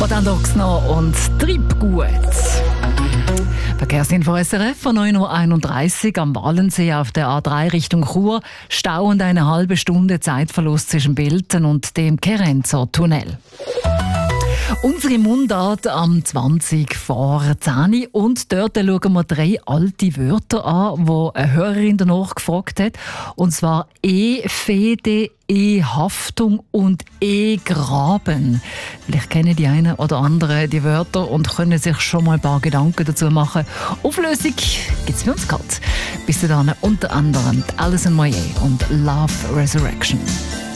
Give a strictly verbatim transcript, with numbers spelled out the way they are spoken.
Botandox noch und Treibgut. Verkehrsinfo S R F von neun Uhr einunddreißig am Wallensee auf der A drei Richtung Chur. Stau und eine halbe Stunde Zeitverlust zwischen Bilten und dem Kerenzer Tunnel. Unsere Mundart am zwanzig vor zehn und dort schauen wir drei alte Wörter an, die eine Hörerin danach gefragt hat. Und zwar E-Fede, E-Haftung und E-Graben. Vielleicht kennen die einen oder anderen die Wörter und können sich schon mal ein paar Gedanken dazu machen. Auflösung gibt es für uns gerade. Bis dann unter anderem Alison Moyet und Love Resurrection.